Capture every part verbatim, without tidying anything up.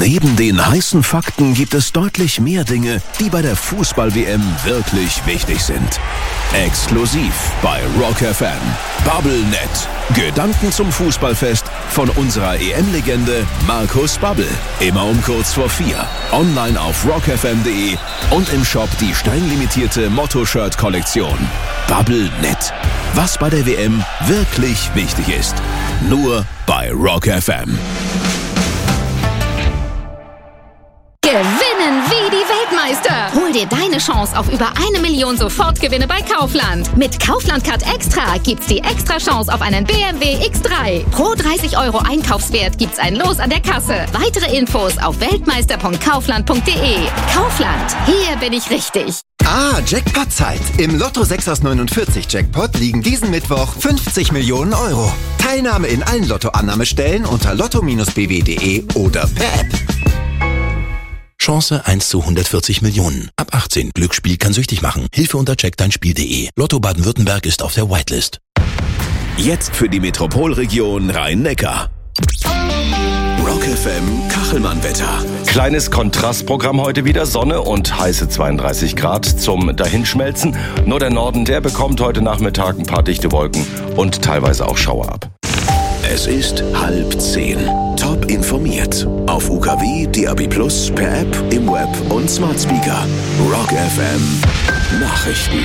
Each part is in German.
Neben den heißen Fakten gibt es deutlich mehr Dinge, die bei der Fußball-W M wirklich wichtig sind. Exklusiv bei Rock F M. Bubblenet. Gedanken zum Fußballfest von unserer E M-Legende Markus Babbel. Immer um kurz vor vier. Online auf rock f m punkt d e und im Shop die streng-limitierte Motto-Shirt-Kollektion. Bubblenet. Was bei der W M wirklich wichtig ist. Nur bei Rock F M. Gewinnen wie die Weltmeister. Hol dir deine Chance auf über eine Million Sofortgewinne bei Kaufland. Mit Kaufland Card Extra gibt's die extra Chance auf einen B M W X drei. Pro dreißig Euro Einkaufswert gibt's ein Los an der Kasse. Weitere Infos auf weltmeister punkt kaufland punkt d e. Kaufland, hier bin ich richtig. Ah, Jackpot-Zeit. Im Lotto sechs aus neunundvierzig Jackpot liegen diesen Mittwoch fünfzig Millionen Euro. Teilnahme in allen Lotto-Annahmestellen unter lotto Bindestrich b w punkt d e oder per App. Chance eins zu hundertvierzig Millionen. Ab achtzehn. Glücksspiel kann süchtig machen. Hilfe unter check dein spiel punkt d e. Lotto Baden-Württemberg ist auf der Whitelist. Jetzt für die Metropolregion Rhein-Neckar. Rock F M Kachelmann-Wetter. Kleines Kontrastprogramm heute wieder. Sonne und heiße zweiunddreißig Grad zum Dahinschmelzen. Nur der Norden, der bekommt heute Nachmittag ein paar dichte Wolken und teilweise auch Schauer ab. Es ist halb zehn. Top informiert. Auf U K W, D A B plus, per App, im Web und Smart Speaker. Rock F M Nachrichten.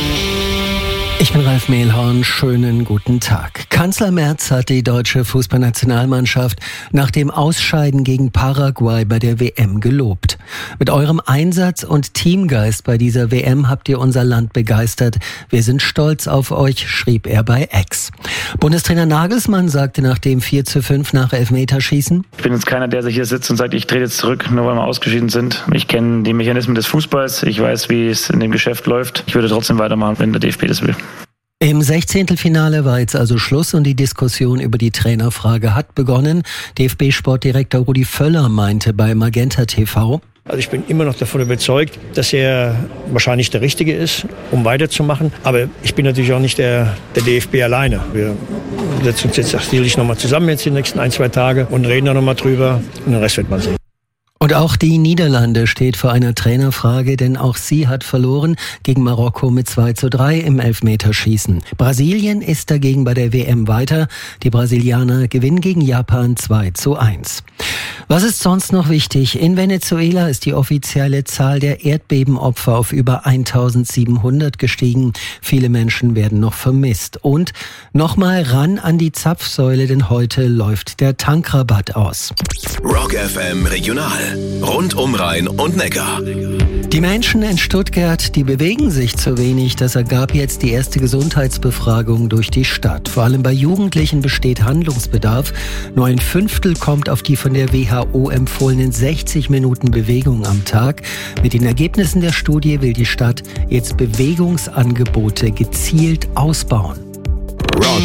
Ich bin Ralf Mehlhorn, schönen guten Tag. Kanzler Merz hat die deutsche Fußballnationalmannschaft nach dem Ausscheiden gegen Paraguay bei der W M gelobt. Mit eurem Einsatz und Teamgeist bei dieser W M habt ihr unser Land begeistert. Wir sind stolz auf euch, schrieb er bei X. Bundestrainer Nagelsmann sagte nach dem vier zu fünf nach Elfmeterschießen: Ich bin jetzt keiner, der sich hier sitzt und sagt, ich trete jetzt zurück, nur weil wir ausgeschieden sind. Ich kenne die Mechanismen des Fußballs, ich weiß, wie es in dem Geschäft läuft. Ich würde trotzdem weitermachen, wenn der D F B das will. Im Sechzehntelfinale war jetzt also Schluss und die Diskussion über die Trainerfrage hat begonnen. D F B-Sportdirektor Rudi Völler meinte bei Magenta T V: Also ich bin immer noch davon überzeugt, dass er wahrscheinlich der Richtige ist, um weiterzumachen. Aber ich bin natürlich auch nicht der, der D F B alleine. Wir setzen uns jetzt sicherlich nochmal zusammen jetzt die nächsten ein, zwei Tage und reden da nochmal drüber und den Rest wird man sehen. Und auch die Niederlande steht vor einer Trainerfrage, denn auch sie hat verloren gegen Marokko mit zwei zu drei im Elfmeterschießen. Brasilien ist dagegen bei der W M weiter. Die Brasilianer gewinnen gegen Japan zwei zu eins. Was ist sonst noch wichtig? In Venezuela ist die offizielle Zahl der Erdbebenopfer auf über eintausendsiebenhundert gestiegen. Viele Menschen werden noch vermisst. Und nochmal ran an die Zapfsäule, denn heute läuft der Tankrabatt aus. Rock F M Regional. Rund um Rhein und Neckar. Die Menschen in Stuttgart, die bewegen sich zu wenig. Das ergab jetzt die erste Gesundheitsbefragung durch die Stadt. Vor allem bei Jugendlichen besteht Handlungsbedarf. Nur ein Fünftel kommt auf die von der W H O empfohlenen sechzig Minuten Bewegung am Tag. Mit den Ergebnissen der Studie will die Stadt jetzt Bewegungsangebote gezielt ausbauen. Rock